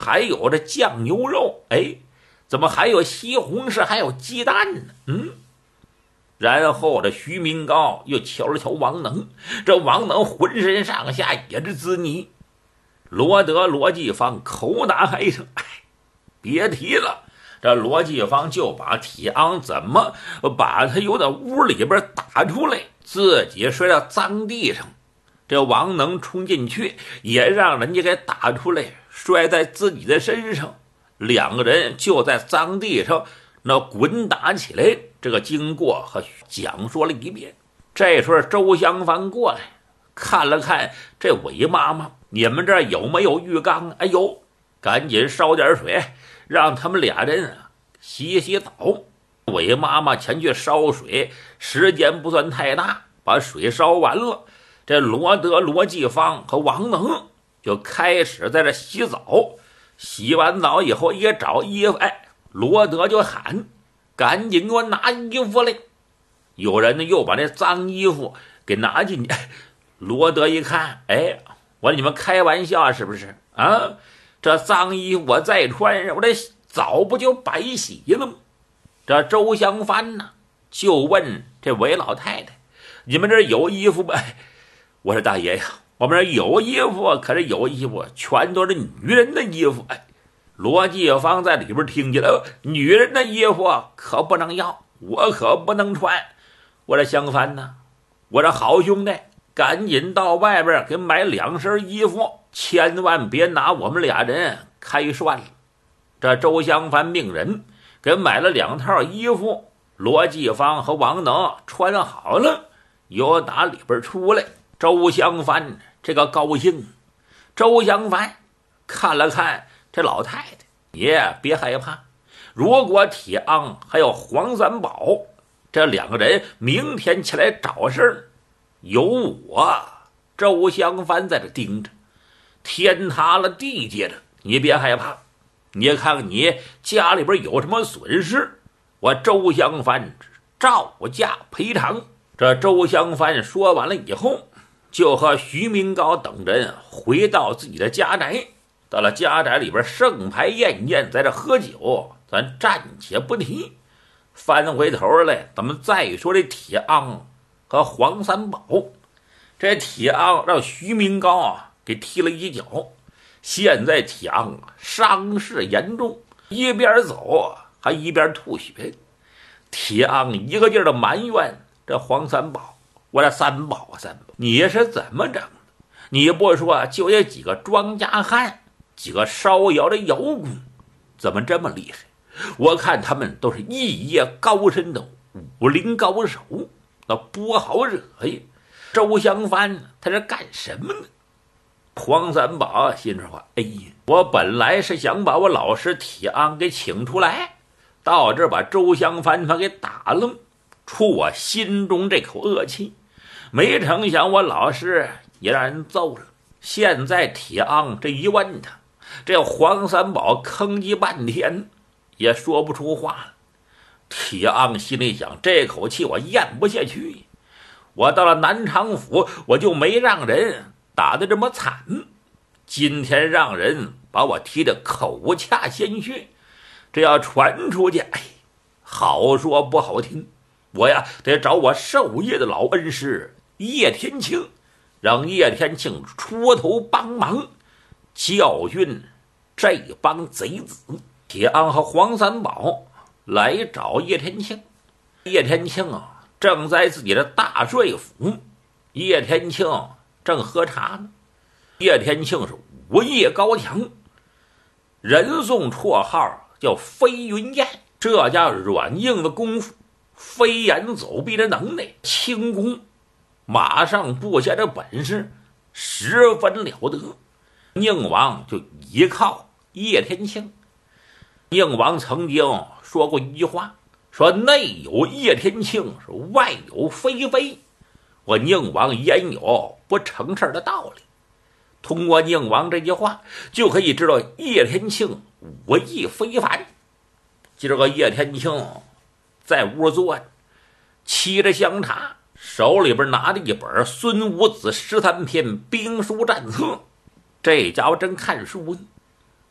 还有这酱牛肉，哎，怎么还有西红柿，还有鸡蛋呢？然后这徐明高又瞧了瞧王能，这王能浑身上下也是滋泥。罗德、罗继芳口打嗨声，别提了。这罗继芳就把铁昂怎么把他由那屋里边打出来，自己摔到脏地上。这王能冲进去，也让人家给打出来，摔在自己的身上。两个人就在脏地上那滚打起来。这个经过和讲说了一遍。这时候周香帆过来看了看这韦妈妈，你们这儿有没有浴缸？哎呦，赶紧烧点水，让他们俩人洗洗澡。韦妈妈前去烧水，时间不算太大，把水烧完了。这罗德、罗继芳和王能就开始在这洗澡。洗完澡以后也找衣服，罗德就喊：“赶紧给我拿衣服来！”有人呢又把这脏衣服给拿进去。罗德一看，我说你们开玩笑是不是啊？这脏衣服我再穿上，我这澡不就白洗了吗？这周香帆呢就问这韦老太太：“你们这有衣服吗？”我说：“大爷呀，我们这有衣服，可是有衣服全都是女人的衣服。”罗继芳在里边听见了，女人的衣服可不能要，我可不能穿。我说：“香帆呢？我说好兄弟，赶紧到外边给买2身衣服，千万别拿我们俩人开涮了。”这周香帆命人给买了2套衣服，罗继芳和王能穿好了，又打里边出来。周香帆这个高兴。周香帆看了看这老太太，也别害怕，如果铁昂还有黄三宝这2个人明天起来找事儿，有我周香帆在这盯着，天塌了地接着，你别害怕。你看你家里边有什么损失，我周香帆照价赔偿。这周香帆说完了以后，就和徐明高等人回到自己的家宅。到了家宅里边，盛牌宴宴，在这喝酒，咱暂且不提。翻回头来，咱们再说这铁昂和黄三宝。这铁昂让徐明高给踢了一脚，现在铁昂伤势严重，一边走还一边吐血。铁昂一个劲儿的埋怨这黄三宝：“我这三宝，你是怎么整的？你不说就这几个庄稼汉，几个烧窑的窑工，怎么这么厉害？我看他们都是一业高深的武林高手，那不好惹呀。周香帆他是干什么呢？”黄三宝心里话：“我本来是想把我老师铁昂给请出来，到这把周香帆他给打了，出我心中这口恶气。没成想我老师也让人揍了。现在铁昂这一问他，这黄三宝吭叽半天也说不出话了。铁昂心里想，这口气我咽不下去。我到了南昌府，我就没让人打得这么惨，今天让人把我踢得口恰鲜血，这要传出去，好说不好听，我呀得找我授业的老恩师叶天庆，让叶天庆出头帮忙教训这帮贼子。”铁昂和黄三宝来找叶天庆。叶天庆正在自己的大帅府，叶天庆正喝茶呢。叶天庆是武艺高强，人送绰号叫飞云燕，这家软硬的功夫，飞檐走壁的能耐，轻功马上布下的本事十分了得。宁王就依靠叶天庆。宁王曾经说过一句话，说内有叶天庆，是外有飞飞。我宁王焉有不成事的道理？通过宁王这句话，就可以知道叶天庆武艺非凡。今儿个叶天庆在屋坐着，沏着香茶，手里边拿着一本《孙武子13篇兵书战册，这家伙正看书呢。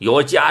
有家